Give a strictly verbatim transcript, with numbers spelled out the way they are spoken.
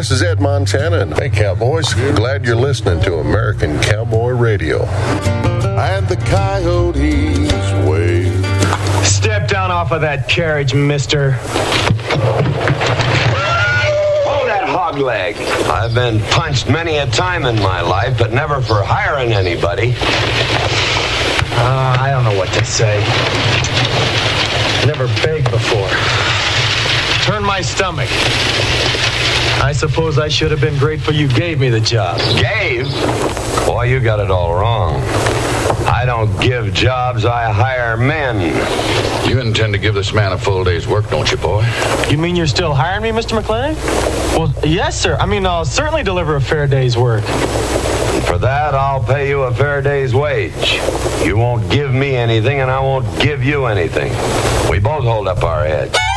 this is Ed Montana, and hey, cowboys, glad you're listening to American Cowboy Radio. And the coyotes wave. Step down off of that carriage, mister. Hold that hog leg. I've been punched many a time in my life, but never for hiring anybody. Uh, I don't know what to say. Never begged before. Turn my stomach. I suppose I should have been grateful you gave me the job. Gave? Boy, you got it all wrong. I don't give jobs, I hire men. You intend to give this man a full day's work, don't you, boy? You mean you're still hiring me, Mister McClintock? Well, yes, sir. I mean, I'll certainly deliver a fair day's work. For that, I'll pay you a fair day's wage. You won't give me anything, and I won't give you anything. We both hold up our heads.